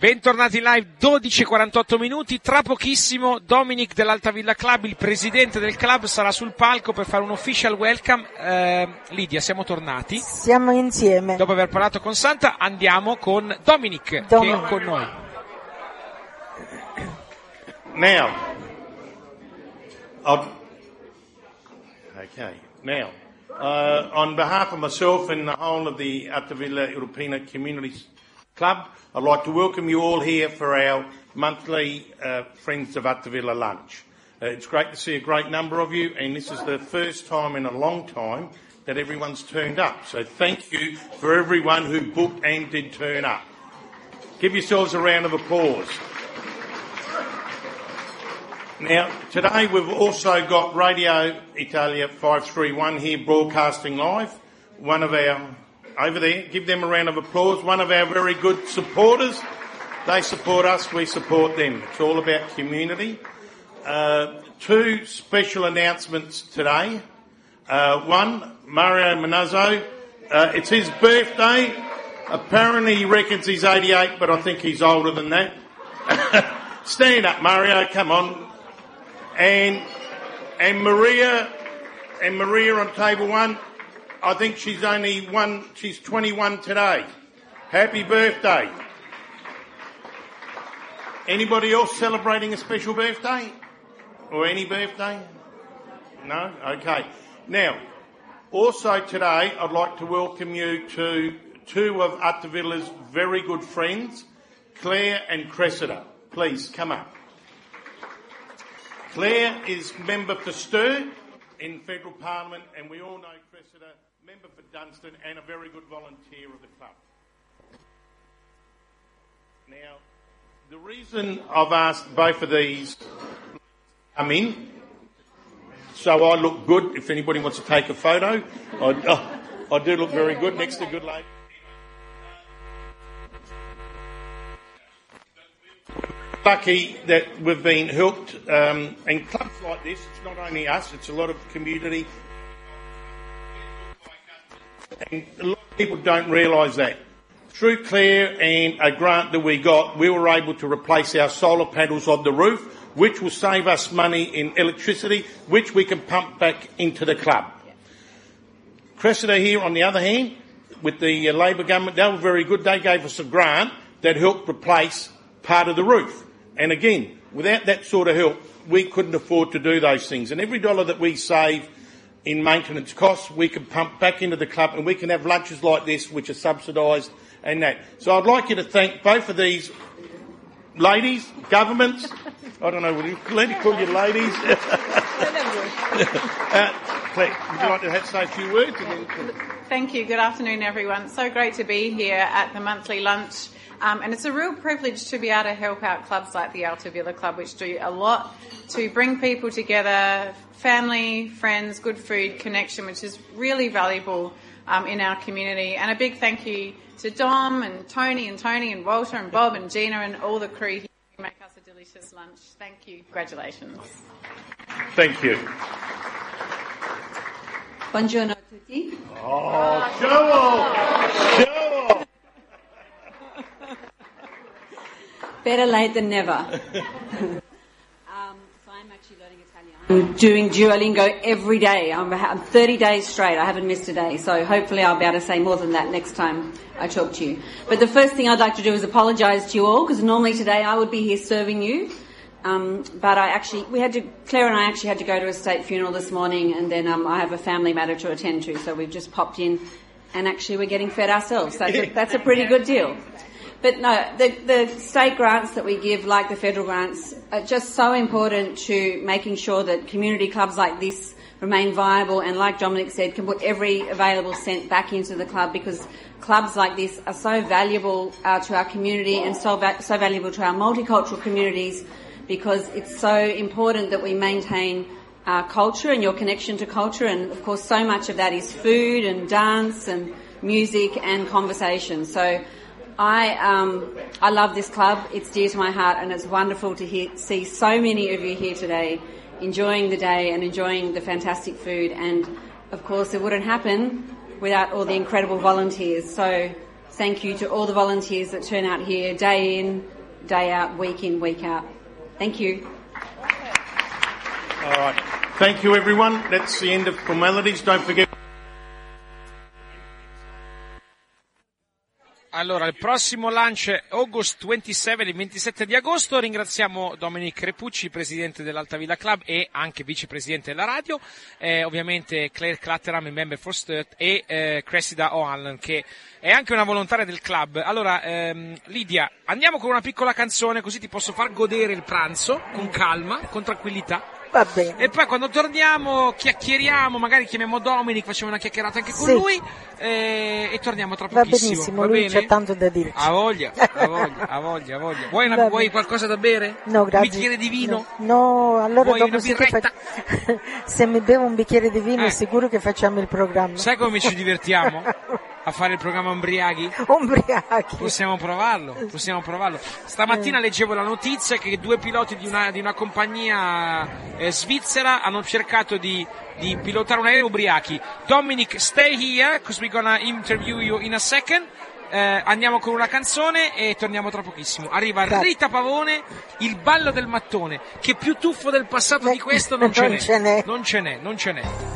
Bentornati in live, 12:48 minuti. Tra pochissimo Dominic dell'Altavilla Club, il presidente del club, sarà sul palco per fare un official welcome. Lidia, siamo tornati. Siamo insieme. Dopo aver parlato con Santa, andiamo con Dominic, che è con noi. Now, on behalf of myself and the whole of the Altavilla Europina Community Club, I'd like to welcome you all here for our monthly Friends of Altavilla lunch. It's great to see a great number of you, and this is the first time in a long time that everyone's turned up. So thank you for everyone who booked and did turn up. Give yourselves a round of applause. Now, today we've also got Radio Italia 531 here broadcasting live. One of our, over there, give them a round of applause, one of our very good supporters. They support us, we support them. It's all about community. Two special announcements today. One, Mario Manazzo, it's his birthday. Apparently he reckons he's 88, but I think he's older than that. Stand up, Mario, come on. And Maria on table one, I think she's 21 today. Happy birthday. Anybody else celebrating a special birthday? Or any birthday? No? Okay. Now, also today I'd like to welcome you to two of Altavilla's very good friends, Claire and Cressida. Please, come up. Claire is member for Stir in Federal Parliament, and we all know Cressida, member for Dunstan and a very good volunteer of the club. Now, the reason I've asked both of these to come in, so I look good if anybody wants to take a photo. I do look very good next to good lady. Lucky that we've been helped, and clubs like this, it's not only us, it's a lot of community, and a lot of people don't realise that. Through Claire and a grant that we got, we were able to replace our solar panels on the roof, which will save us money in electricity, which we can pump back into the club. Cressida here, on the other hand, with the Labor government, they were very good. They gave us a grant that helped replace part of the roof. And again, without that sort of help, we couldn't afford to do those things. And every dollar that we save in maintenance costs, we can pump back into the club, and we can have lunches like this, which are subsidised and that. So I'd like you to thank both of these ladies, governments. I don't know, let me call you ladies. Claire, would you like to say a few words? Thank you. Good afternoon, everyone. So great to be here at the monthly lunch. And it's a real privilege to be able to help out clubs like the Altavilla Club, which do a lot to bring people together, family, friends, good food, connection, which is really valuable in our community. And a big thank you to Dom and Tony and Walter and Bob and Gina and all the crew here who make us a delicious lunch. Thank you. Congratulations. Thank you. Buongiorno a tutti. Oh, show off! Better late than never. So I'm actually learning Italian. I'm doing Duolingo every day. I'm 30 days straight. I haven't missed a day. So hopefully I'll be able to say more than that next time I talk to you. But the first thing I'd like to do is apologise to you all, because normally today I would be here serving you. But Claire and I actually had to go to a state funeral this morning, and then I have a family matter to attend to. So we've just popped in, and actually we're getting fed ourselves. That's a pretty good deal. But no, the state grants that we give, like the federal grants, are just so important to making sure that community clubs like this remain viable, and like Dominic said, can put every available cent back into the club, because clubs like this are so valuable to our community and so valuable to our multicultural communities, because it's so important that we maintain our culture and your connection to culture. And of course so much of that is food and dance and music and conversation. So I love this club. It's dear to my heart, and it's wonderful to see so many of you here today enjoying the day and enjoying the fantastic food. And of course it wouldn't happen without all the incredible volunteers. So Thank you to all the volunteers that turn out here day in, day out, week out. Thank you. All right. Thank you, everyone. That's the end of formalities. Don't forget. Allora, il prossimo lunch è August 27, il 27 di agosto. Ringraziamo Dominic Repucci, presidente dell'Altavilla Club e anche vicepresidente della radio, ovviamente Claire Clatteram, il member for Sturt, e Cressida O'Halloran, che è anche una volontaria del club. Allora, Lidia, andiamo con una piccola canzone, così ti posso far godere il pranzo con calma, con tranquillità. Va bene. E poi quando torniamo chiacchieriamo, magari chiamiamo Dominic, facciamo una chiacchierata anche con lui e torniamo tra pochissimo. Va benissimo, va lui bene? c'è tanto da dirci. Ha voglia. Vuoi qualcosa da bere? No, grazie. Un bicchiere di vino? No, allora Vuoi dopo una sì che birretta? se mi bevo un bicchiere di vino è sicuro che facciamo il programma. Sai come ci divertiamo? A fare il programma ubriachi? Ubriachi. Possiamo provarlo. Stamattina leggevo la notizia che 2 piloti di una compagnia svizzera hanno cercato di pilotare un aereo ubriachi. Dominic, stay here, because we're gonna interview you in a second. Andiamo con una canzone e torniamo tra pochissimo. Arriva Rita Pavone, il ballo del mattone, che più tuffo del passato di questo non ce n'è.